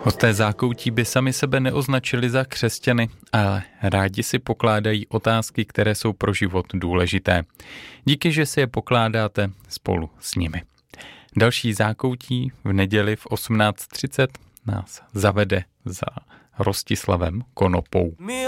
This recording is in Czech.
Hosté Zákoutí by sami sebe neoznačili za křesťany, ale rádi si pokládají otázky, které jsou pro život důležité. Díky, že si je pokládáte spolu s nimi. Další Zákoutí v neděli v 18:30 nás zavede za Rostislavem Konopou.